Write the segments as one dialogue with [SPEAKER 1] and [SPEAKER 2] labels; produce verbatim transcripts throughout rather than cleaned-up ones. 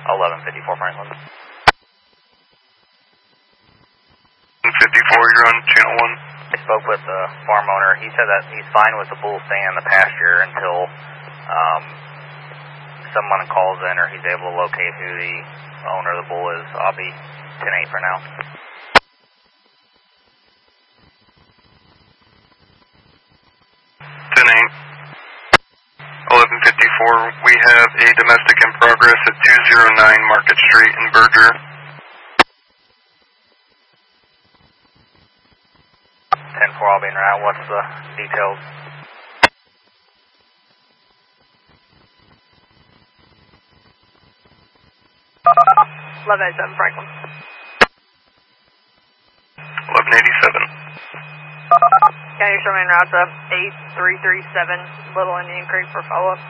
[SPEAKER 1] eleven fifty-four Franklin.
[SPEAKER 2] fifty-four, you're on channel one.
[SPEAKER 1] I spoke with the farm owner. He said that he's fine with the bull staying in the pasture until um, someone calls in or he's able to locate who the owner of the bull is. I'll be ten eight for now.
[SPEAKER 2] ten eight. eleven fifty-four, we have a domestic in progress at two oh nine Market Street in Berger.
[SPEAKER 1] ten four, I'll be in route. What's the details?
[SPEAKER 3] eleven eighty-seven Franklin.
[SPEAKER 2] eleven eighty-seven.
[SPEAKER 3] County Sherman route to eight three three seven Little Indian Creek for follow-up.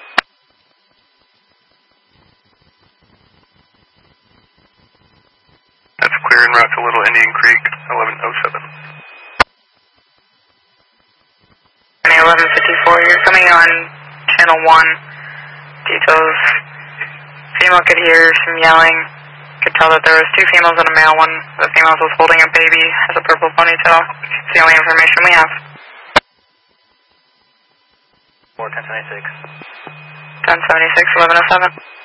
[SPEAKER 2] That's clear en route to Little Indian Creek, eleven oh seven.
[SPEAKER 4] eleven fifty-four, you're coming on channel one. Details. Female could hear some yelling. Could tell that there was two females and a male one. The female was holding a baby, has a purple ponytail. It's the only information we have.
[SPEAKER 1] four ten seventy-six.
[SPEAKER 4] ten seventy-six, eleven oh seven.